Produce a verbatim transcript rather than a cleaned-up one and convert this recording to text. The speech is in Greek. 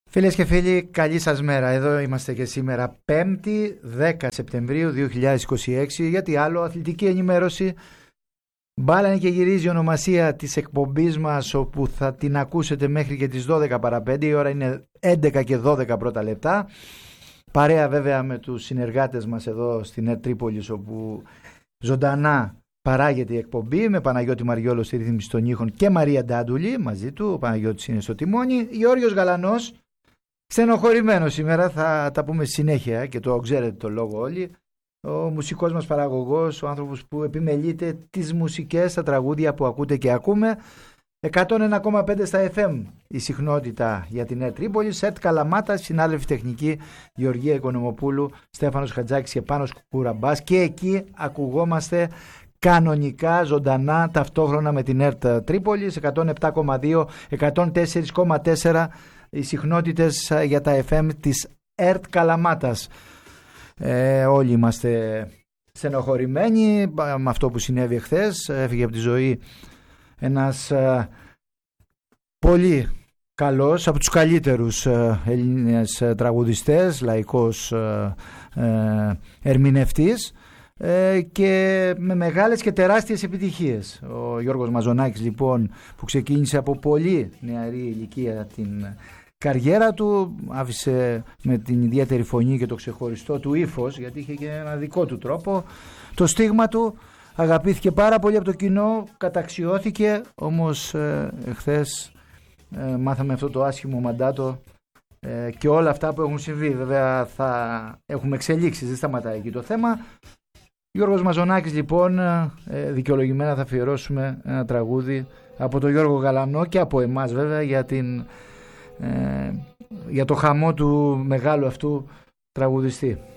Φίλες και φίλοι, καλή σας μέρα. Εδώ είμαστε και σήμερα πέμπτη δέκα Σεπτεμβρίου δύο χιλιάδες είκοσι έξι. Γιατί άλλο, αθλητική ενημέρωση. Μπάλα είναι και γυρίζει η ονομασία της εκπομπής μας, όπου θα την ακούσετε μέχρι και τις δώδεκα παρά πέντε. Η ώρα είναι έντεκα και δώδεκα πρώτα λεπτά. Παρέα βέβαια με τους συνεργάτες μας εδώ στην ΕΡΤ Τρίπολης, όπου ζωντανά παράγεται η εκπομπή, με Παναγιώτη Μαριόλο στη ρύθμιση των ήχων και Μαρία Ντάντουλη μαζί του. Ο Παναγιώτης είναι στο τιμόνι. Γιώργος Γαλανός, στενοχωρημένος σήμερα, θα τα πούμε συνέχεια και το ξέρετε το λόγο όλοι. Ο μουσικός μας παραγωγός, ο άνθρωπος που επιμελείται τις μουσικές, τα τραγούδια που ακούτε και ακούμε. εκατόν ένα κόμμα πέντε στα εφ εμ η συχνότητα για την ΕΡΤ Τρίπολης. ΕΡΤ Καλαμάτα, συνάδελφη τεχνική Γεωργία Οικονομοπούλου, Στέφανος Χατζάκης και Πάνος Κουραμπάς. Και εκεί ακουγόμαστε κανονικά, ζωντανά, ταυτόχρονα με την ΕΡΤ Τρίπολης. εκατόν επτά κόμμα δύο, εκατόν τέσσερα κόμμα τέσσερα οι συχνότητες για τα εφ εμ της ΕΡΤ Καλαμάτας. Ε, όλοι είμαστε στενοχωρημένοι με αυτό που συνέβη εχθές. Έφυγε από τη ζωή ένας ε, πολύ καλός, από τους καλύτερους ε, Έλληνες ε, τραγουδιστές, λαϊκός ε, ε, ερμηνευτής ε, και με μεγάλες και τεράστιες επιτυχίες. Ο Γιώργος Μαζονάκης λοιπόν, που ξεκίνησε από πολύ νεαρή ηλικία την καριέρα του, άφησε με την ιδιαίτερη φωνή και το ξεχωριστό του ύφος, γιατί είχε και ένα δικό του τρόπο, το στίγμα του. Αγαπήθηκε πάρα πολύ από το κοινό, καταξιώθηκε, όμως ε, εχθές ε, μάθαμε αυτό το άσχημο μαντάτο ε, και όλα αυτά που έχουν συμβεί. Βέβαια θα έχουμε εξελίξεις, δεν σταματάει εκεί το θέμα. Γιώργος Μαζονάκης λοιπόν, ε, δικαιολογημένα θα αφιερώσουμε ένα τραγούδι από τον Γιώργο Γαλανό και από εμάς βέβαια για, την, ε, για το χαμό του μεγάλου αυτού τραγουδιστή.